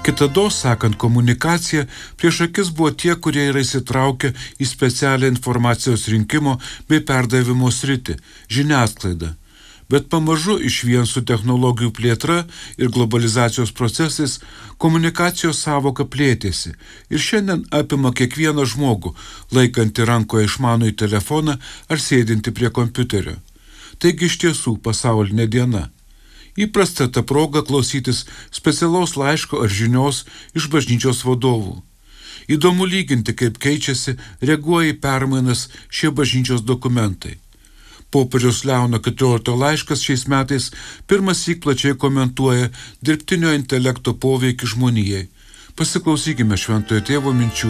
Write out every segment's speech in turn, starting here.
Kitados, sakant komunikaciją, prieš akis buvo tie, kurie yra įsitraukę į specialią informacijos rinkimo bei perdavimo sritį – žiniasklaidą. Bet pamažu išvien su technologijų plėtra ir globalizacijos procesais komunikacijos savoka plėtėsi ir šiandien apima kiekvieną žmogų, laikantį rankoje išmanųjį telefoną ar sėdinti prie kompiuterio. Taigi iš tiesų pasaulinė diena. Įprasta ta proga klausytis specialaus laiško ar žinios iš bažnyčios vadovų. Įdomu lyginti, kaip keičiasi, reaguoja į permainas šie bažnyčios dokumentai. Popiežiaus Leono XIV laiškas šiais metais pirmąsyk plačiai komentuoja dirbtinio intelekto poveikį žmonijai. Pasiklausykime šventojo tėvo minčių.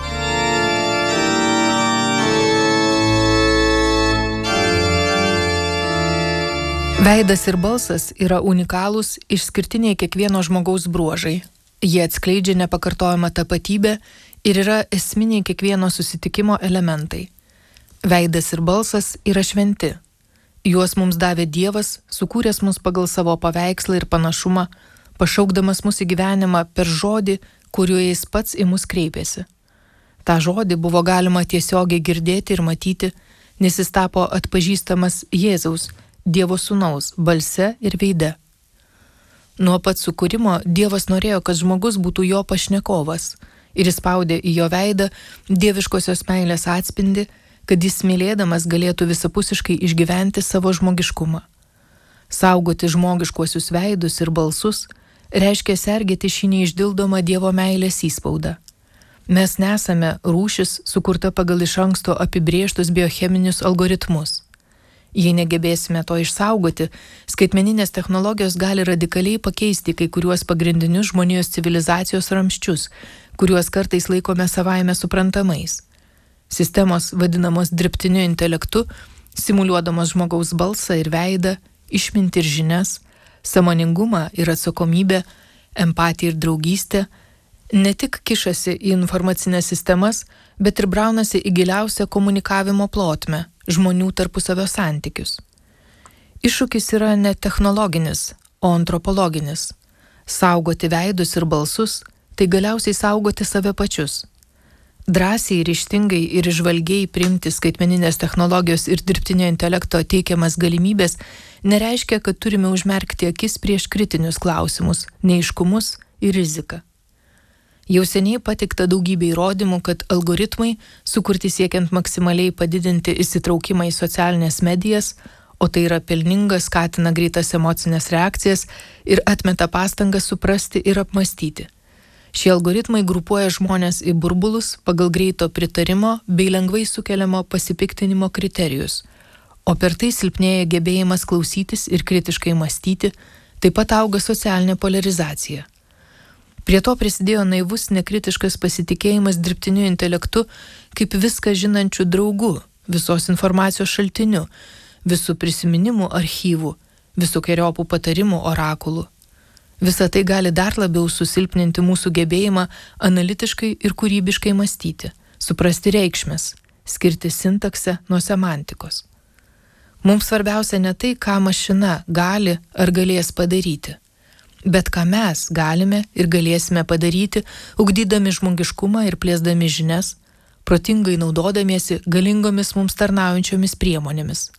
Veidas ir balsas yra unikalūs, išskirtiniai kiekvieno žmogaus bruožai. Jie atskleidžia nepakartojamą tapatybę ir yra esminiai kiekvieno susitikimo elementai. Veidas ir balsas yra šventi. Juos mums davė Dievas, sukūręs mus pagal savo paveikslą ir panašumą, pašaukdamas mus į gyvenimą per žodį, kuriuo jis pats į mus kreipėsi. Ta žodį buvo galima tiesiogiai girdėti ir matyti, nes jis tapo atpažįstamas Jėzaus, Dievo sūnaus, balse ir veide. Nuo pat sukūrimo Dievas norėjo, kad žmogus būtų jo pašnekovas ir įspaudė į jo veidą dieviškosios meilės atspindį, kad jis mylėdamas galėtų visapusiškai išgyventi savo žmogiškumą. Saugoti žmogiškuosius veidus ir balsus reiškia sergėti šį neišdildomą Dievo meilės įspaudą. Mes nesame rūšis sukurta pagal iš anksto apibrėžtus biocheminius algoritmus. Jei negebėsime to išsaugoti, skaitmeninės technologijos gali radikaliai pakeisti kai kuriuos pagrindinius žmonijos civilizacijos ramsčius, kuriuos kartais laikome savaime suprantamais. Sistemos vadinamos dirbtiniu intelektu, simuliuodamos žmogaus balsą ir veidą, išmintį ir žinias, sąmoningumą ir atsakomybę, empatiją ir draugystę, ne tik kišasi į informacinės sistemas, bet ir braunasi į giliausią komunikavimo plotmę, žmonių tarpusavio santykius. Iššūkis yra ne technologinis, o antropologinis. Saugoti veidus ir balsus, tai galiausiai saugoti save pačius. Drąsiai, ryžtingai ir įžvalgiai priimti skaitmeninės technologijos ir dirbtinio intelekto teikiamas galimybės nereiškia, kad turime užmerkti akis prieš kritinius klausimus, neaiškumus ir riziką. Jau seniai pateikta daugybė įrodymų, kad algoritmai, sukurti siekiant maksimaliai padidinti įsitraukimą į socialinės medijas, o tai yra pelninga, skatina greitas emocinės reakcijas ir atmeta pastangas suprasti ir apmąstyti. Šie algoritmai grupuoja žmonės į burbulus pagal greito pritarimo bei lengvai sukeliamo pasipiktinimo kriterijus, o per tai silpnėja gebėjimas klausytis ir kritiškai mąstyti, taip pat auga socialinė polarizacija. Prie to prisidėjo naivus nekritiškas pasitikėjimas dirbtiniu intelektu kaip viską žinančių draugų, visos informacijos šaltiniu, visų prisiminimų archyvų, visokieriopų patarimų orakulų. Visa tai gali dar labiau susilpninti mūsų gebėjimą analitiškai ir kūrybiškai mąstyti, suprasti reikšmes, skirti sintaksę nuo semantikos. Mums svarbiausia ne tai, ką mašina gali ar galės padaryti, bet ką mes galime ir galėsime padaryti, ugdydami žmogiškumą ir plėsdami žinias, protingai naudodamiesi galingomis mums tarnaujančiomis priemonėmis.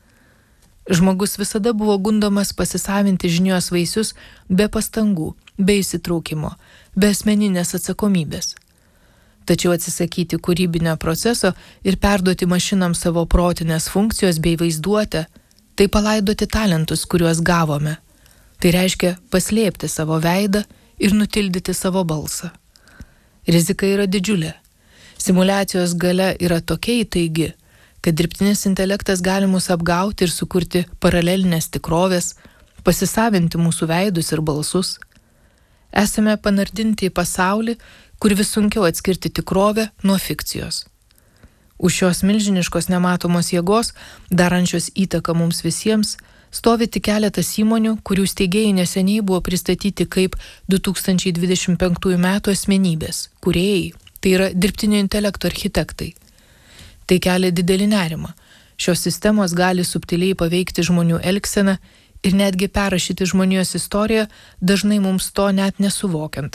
Žmogus visada buvo gundomas pasisavinti žinios vaisius be pastangų, be įsitraukimo, be asmeninės atsakomybės. Tačiau atsisakyti kūrybinio proceso ir perduoti mašinoms savo protinės funkcijos bei vaizduotę, tai palaidoti talentus, kuriuos gavome. Tai reiškia paslėpti savo veidą ir nutildyti savo balsą. Rizika yra didžiulė. Simuliacijos galia yra tokia įtaigi, kad dirbtinis intelektas gali mus apgauti ir sukurti paralelinės tikrovės, pasisavinti mūsų veidus ir balsus. Esame panardinti į pasaulį, kur vis sunkiau atskirti tikrovę nuo fikcijos. Už šios milžiniškos nematomos jėgos, darančios įtaką mums visiems, stovi tik keletas įmonių, kurių steigėjai neseniai buvo pristatyti kaip 2025 metų asmenybės, kūrėjai, tai yra dirbtinio intelekto architektai. Tai kelia didelį nerimą. Šios sistemos gali subtiliai paveikti žmonių elgseną ir netgi perrašyti žmonijos istoriją, dažnai mums to net nesuvokiant.